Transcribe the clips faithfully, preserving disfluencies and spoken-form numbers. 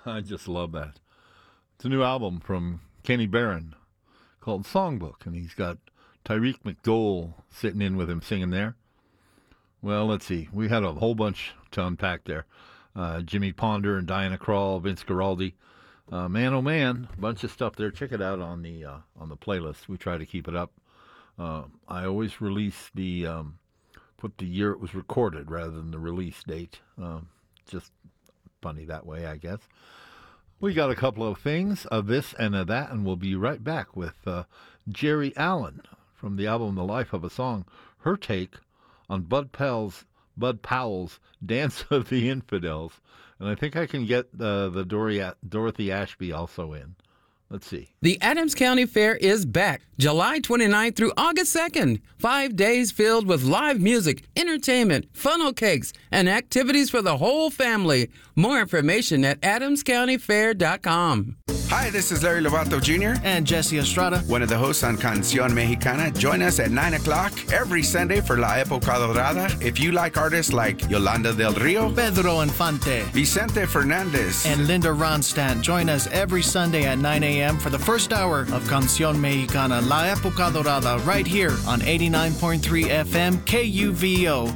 I just love that. It's a new album from Kenny Barron called Songbook, and he's got Tyreek McDowell sitting in with him singing there. Well, let's see. We had a whole bunch to unpack there. Uh, Jimmy Ponder and Diana Krall, Vince Guaraldi. Uh, man, oh man, a bunch of stuff there. Check it out on the uh, on the playlist. We try to keep it up. Uh, I always release the um, put the year it was recorded rather than the release date. Um, just funny that way, I guess. We got a couple of things of this and of that, and we'll be right back with uh, Jerry Allen from the album The Life of a Song. Her take on Bud Powell's Bud Powell's Dance of the Infidels, and I think I can get uh, the Dorothy, Dorothy Ashby also in. Let's see. The Adams County Fair is back, July twenty-ninth through August second. Five days filled with live music, entertainment, funnel cakes, and activities for the whole family. More information at adams county fair dot com. Hi, this is Larry Lovato Junior And Jesse Estrada. One of the hosts on Canción Mexicana. Join us at nine o'clock every Sunday for La Época Dorada. If you like artists like Yolanda del Rio, Pedro Infante, Vicente Fernandez, and Linda Ronstadt, join us every Sunday at nine a.m. for the first hour of Canción Mexicana, La Época Dorada, right here on eighty-nine point three F M K U V O.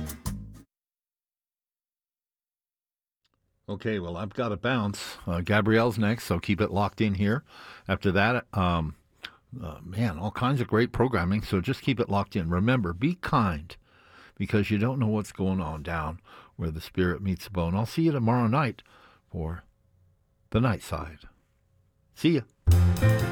Okay, well, I've got to bounce. Uh, Gabrielle's next, so keep it locked in here. After that, um, uh, man, all kinds of great programming, so just keep it locked in. Remember, be kind, because you don't know what's going on down where the spirit meets the bone. I'll see you tomorrow night for The Night Side. See ya.